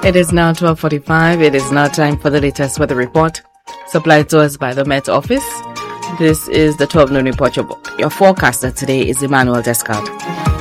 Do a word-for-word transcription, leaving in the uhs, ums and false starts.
It is now twelve forty-five. It is now time for the latest weather report, supplied to us by the Met Office. This is the twelve noon report. Your forecaster today is Emmanuel Descard.